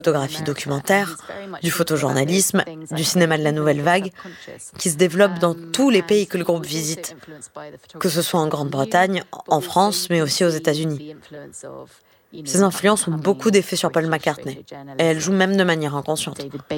photographie documentaire, du photojournalisme, du cinéma de la nouvelle vague, qui se développe dans tous les pays que le groupe visite, que ce soit en Grande-Bretagne, en France, mais aussi aux États-Unis. Ces influences ont beaucoup d'effets sur Paul McCartney, et elles jouent même de manière inconsciente.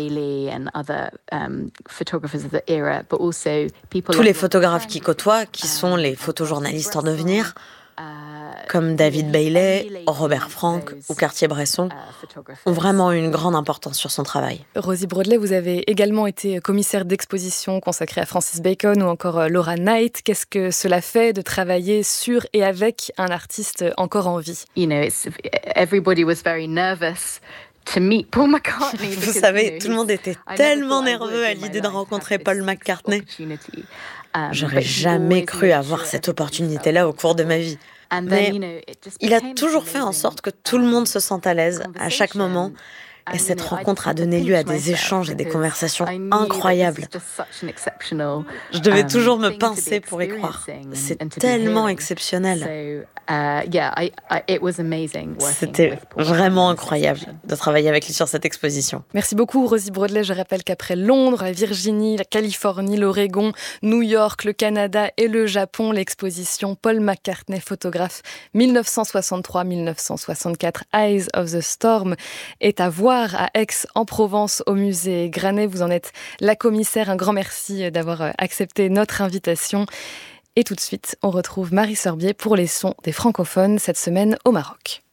Tous les photographes qu'il côtoie, qui sont les photojournalistes en devenir, comme David Bailey, Robert Frank ou Cartier-Bresson, ont vraiment eu une grande importance sur son travail. Rosie Broadley, vous avez également été commissaire d'exposition consacrée à Francis Bacon ou encore Laura Knight. Qu'est-ce que cela fait de travailler sur et avec un artiste encore en vie? Everybody was very nervous to meet Paul McCartney. Vous savez, tout le monde était tellement nerveux à l'idée de rencontrer Paul McCartney. J'aurais jamais cru avoir cette opportunité-là au cours de ma vie. Mais il a toujours fait en sorte que tout le monde se sente à l'aise à chaque moment. Et cette rencontre a donné lieu à des échanges et des conversations incroyables. Je devais toujours me pincer pour y croire. C'est tellement exceptionnel. C'était vraiment incroyable de travailler avec lui sur cette exposition. Merci beaucoup Rosie Broadley. Je rappelle qu'après Londres, la Virginie, la Californie, l'Oregon, New York, le Canada et le Japon, l'exposition Paul McCartney photographe 1963-1964 Eyes of the Storm est à voir à Aix-en-Provence au musée Granet. Vous en êtes la commissaire. Un grand merci d'avoir accepté notre invitation. Et tout de suite, on retrouve Marie Sorbier pour les sons des francophones cette semaine au Maroc.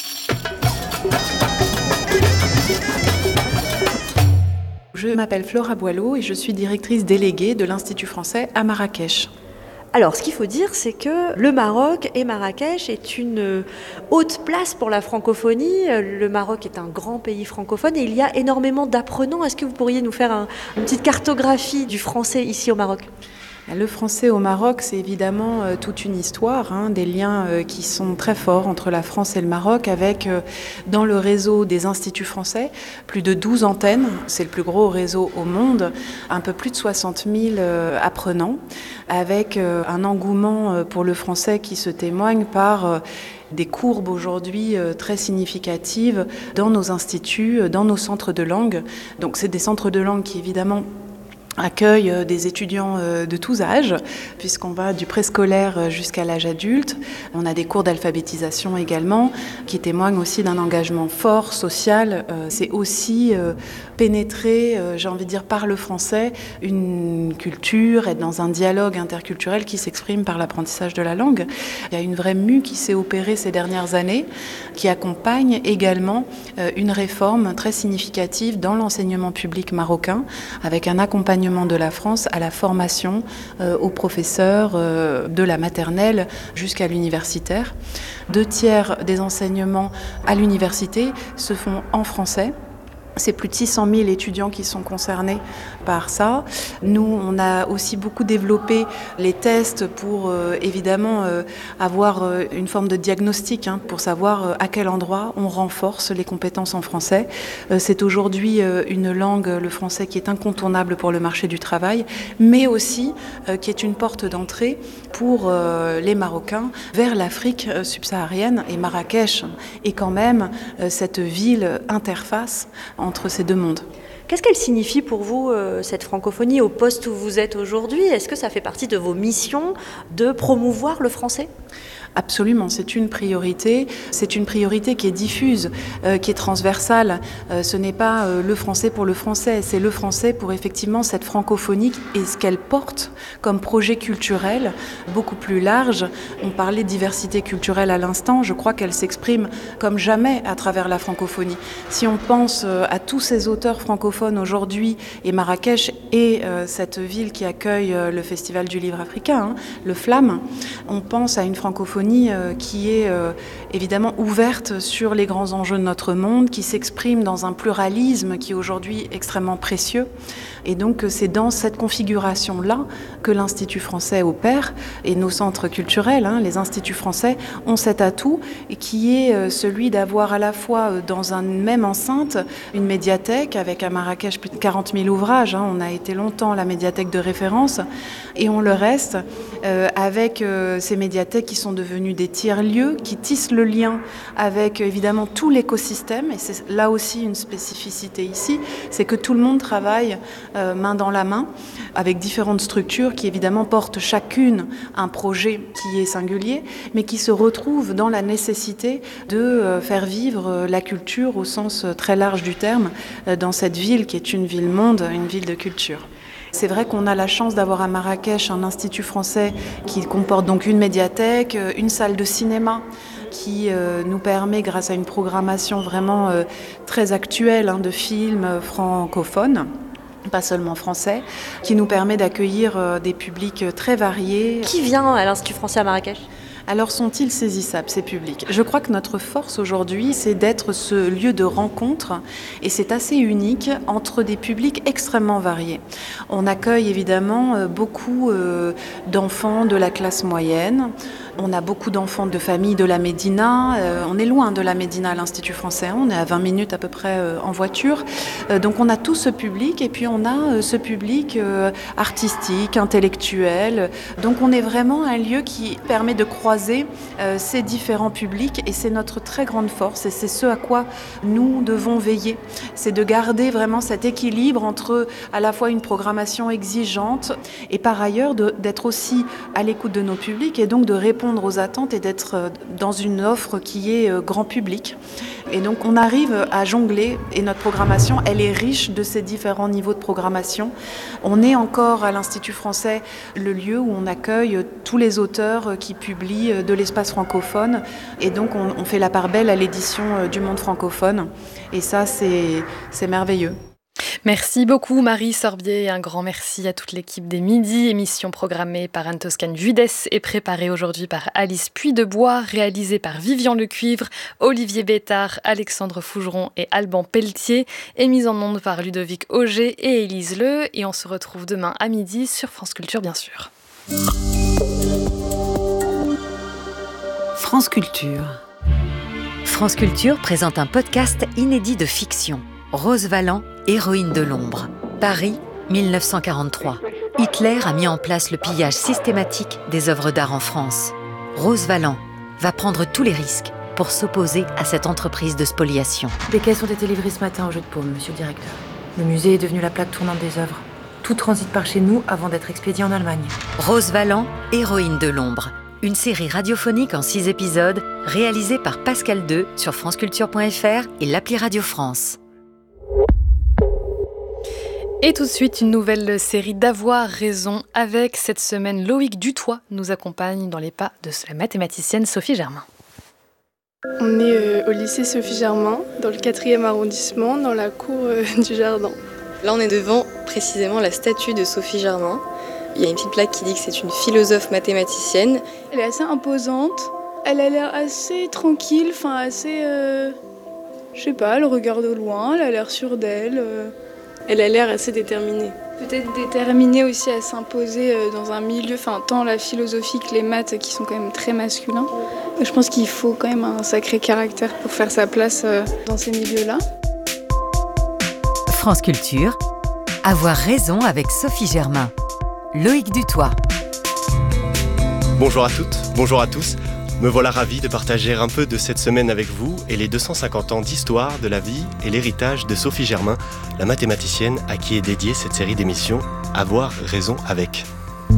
Je m'appelle Flora Boileau et je suis directrice déléguée de l'Institut français à Marrakech. Alors, ce qu'il faut dire, c'est que le Maroc et Marrakech est une haute place pour la francophonie. Le Maroc est un grand pays francophone et il y a énormément d'apprenants. Est-ce que vous pourriez nous faire une petite cartographie du français ici au Maroc ? Le français au Maroc, c'est évidemment toute une histoire, des liens qui sont très forts entre la France et le Maroc, avec dans le réseau des instituts français, plus de 12 antennes, c'est le plus gros réseau au monde, un peu plus de 60 000 apprenants, avec un engouement pour le français qui se témoigne par des courbes aujourd'hui très significatives dans nos instituts, dans nos centres de langue. Donc c'est des centres de langue qui évidemment accueille des étudiants de tous âges, puisqu'on va du préscolaire jusqu'à l'âge adulte. On a des cours d'alphabétisation également, qui témoignent aussi d'un engagement fort, social. C'est aussi pénétrer, j'ai envie de dire, par le français, une culture, être dans un dialogue interculturel qui s'exprime par l'apprentissage de la langue. Il y a une vraie mue qui s'est opérée ces dernières années, qui accompagne également une réforme très significative dans l'enseignement public marocain, avec un accompagnement de la France à la formation aux professeurs de la maternelle jusqu'à l'universitaire. 2/3 des enseignements à l'université se font en français. C'est plus de 600 000 étudiants qui sont concernés par ça. Nous, on a aussi beaucoup développé les tests pour évidemment avoir une forme de diagnostic, pour savoir à quel endroit on renforce les compétences en français. C'est aujourd'hui une langue, le français, qui est incontournable pour le marché du travail, mais aussi qui est une porte d'entrée pour les Marocains vers l'Afrique subsaharienne. Et Marrakech est quand même cette ville interface entre ces deux mondes. Qu'est-ce qu'elle signifie pour vous, cette francophonie, au poste où vous êtes aujourd'hui ? Est-ce que ça fait partie de vos missions de promouvoir le français ? Absolument, c'est une priorité qui est diffuse, qui est transversale. Ce n'est pas le français pour le français, c'est le français pour effectivement cette francophonie et ce qu'elle porte comme projet culturel beaucoup plus large. On parlait de diversité culturelle à l'instant, je crois qu'elle s'exprime comme jamais à travers la francophonie. Si on pense à tous ces auteurs francophones aujourd'hui, et Marrakech est cette ville qui accueille le Festival du livre africain, le FLAM, on pense à une francophonie qui est évidemment ouverte sur les grands enjeux de notre monde, qui s'exprime dans un pluralisme qui est aujourd'hui extrêmement précieux. Et donc c'est dans cette configuration-là que l'Institut français opère et nos centres culturels, les instituts français, ont cet atout et qui est celui d'avoir à la fois dans une même enceinte une médiathèque avec à Marrakech plus de 40 000 ouvrages. On a été longtemps la médiathèque de référence et on le reste avec ces médiathèques qui sont devenues devenus des tiers-lieux qui tissent le lien avec évidemment tout l'écosystème. Et c'est là aussi une spécificité ici, c'est que tout le monde travaille main dans la main avec différentes structures qui évidemment portent chacune un projet qui est singulier, mais qui se retrouvent dans la nécessité de faire vivre la culture au sens très large du terme dans cette ville qui est une ville-monde, une ville de culture. C'est vrai qu'on a la chance d'avoir à Marrakech un institut français qui comporte donc une médiathèque, une salle de cinéma qui nous permet, grâce à une programmation vraiment très actuelle de films francophones, pas seulement français, qui nous permet d'accueillir des publics très variés. Qui vient à l'Institut français à Marrakech ? Alors sont-ils saisissables, ces publics ? Je crois que notre force aujourd'hui, c'est d'être ce lieu de rencontre, et c'est assez unique, entre des publics extrêmement variés. On accueille évidemment beaucoup d'enfants de la classe moyenne. On a beaucoup d'enfants de familles de la Médina. On est loin de la Médina à l'Institut français. On est à 20 minutes à peu près en voiture. Donc on a tout ce public, et puis on a ce public artistique, intellectuel. Donc on est vraiment un lieu qui permet de croiser ces différents publics, et c'est notre très grande force, et c'est ce à quoi nous devons veiller. C'est de garder vraiment cet équilibre entre à la fois une programmation exigeante et par ailleurs d'être aussi à l'écoute de nos publics, et donc de répondre aux attentes et d'être dans une offre qui est grand public. Et donc on arrive à jongler, et notre programmation, elle est riche de ces différents niveaux de programmation. On est encore à l'Institut français le lieu où on accueille tous les auteurs qui publient de l'espace francophone, et donc on fait la part belle à l'édition du monde francophone, et ça c'est merveilleux. Merci beaucoup Marie Sorbier, et un grand merci à toute l'équipe des Midis, émission programmée par Anne-Toscane Vudes et préparée aujourd'hui par Alice Puydebois, réalisée par Vivian Lecuivre, Olivier Bétard, Alexandre Fougeron et Alban Pelletier, et mise en onde par Ludovic Auger et Élise Leu, et on se retrouve demain à midi sur France Culture bien sûr. France Culture. France Culture présente un podcast inédit de fiction. Rose Valland, héroïne de l'ombre. Paris, 1943. Hitler a mis en place le pillage systématique des œuvres d'art en France. Rose Valland va prendre tous les risques pour s'opposer à cette entreprise de spoliation. Des caisses ont été livrées ce matin au Jeu de Paume, monsieur le directeur. Le musée est devenu la plaque tournante des œuvres. Tout transite par chez nous avant d'être expédié en Allemagne. Rose Valland, héroïne de l'ombre. Une série radiophonique en 6 épisodes, réalisée par Pascal Deux sur franceculture.fr et l'appli Radio France. Et tout de suite, une nouvelle série d'Avoir raison avec cette semaine Loïc Dutoit nous accompagne dans les pas de la mathématicienne Sophie Germain. On est au lycée Sophie Germain, dans le 4e arrondissement, dans la cour du jardin. Là, on est devant précisément la statue de Sophie Germain. Il y a une petite plaque qui dit que c'est une philosophe mathématicienne. Elle est assez imposante, elle a l'air assez tranquille, assez... je sais pas, elle regarde au loin, elle a l'air sûre d'elle. Elle a l'air assez déterminée. Peut-être déterminée aussi à s'imposer dans un milieu, tant la philosophie que les maths qui sont quand même très masculins. Je pense qu'il faut quand même un sacré caractère pour faire sa place dans ces milieux-là. France Culture, Avoir raison avec Sophie Germain. Loïc Dutoit. Bonjour à toutes, bonjour à tous. Me voilà ravi de partager un peu de cette semaine avec vous et les 250 ans d'histoire de la vie et l'héritage de Sophie Germain, la mathématicienne à qui est dédiée cette série d'émissions Avoir raison avec.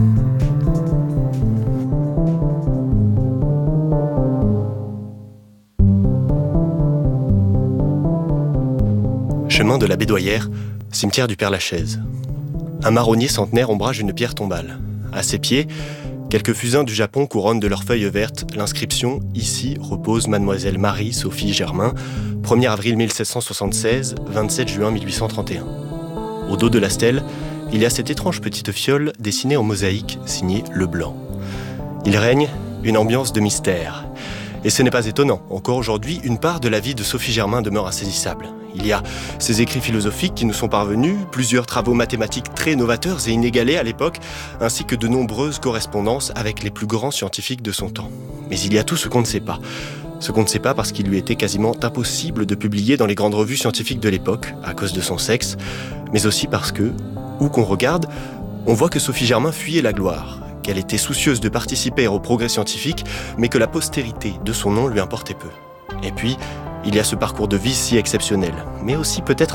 Chemin de la Bédoyère, cimetière du Père-Lachaise. Un marronnier centenaire ombrage une pierre tombale. À ses pieds, quelques fusains du Japon couronnent de leurs feuilles vertes l'inscription « Ici repose Mademoiselle Marie-Sophie Germain, 1er avril 1776, 27 juin 1831 ». Au dos de la stèle, il y a cette étrange petite fiole dessinée en mosaïque, signée Le Blanc. Il règne une ambiance de mystère. Et ce n'est pas étonnant, encore aujourd'hui, une part de la vie de Sophie Germain demeure insaisissable. Il y a ses écrits philosophiques qui nous sont parvenus, plusieurs travaux mathématiques très novateurs et inégalés à l'époque, ainsi que de nombreuses correspondances avec les plus grands scientifiques de son temps. Mais il y a tout ce qu'on ne sait pas. Ce qu'on ne sait pas parce qu'il lui était quasiment impossible de publier dans les grandes revues scientifiques de l'époque, à cause de son sexe, mais aussi parce que, où qu'on regarde, on voit que Sophie Germain fuyait la gloire, qu'elle était soucieuse de participer au progrès scientifique, mais que la postérité de son nom lui importait peu. Et puis, il y a ce parcours de vie si exceptionnel, mais aussi peut-être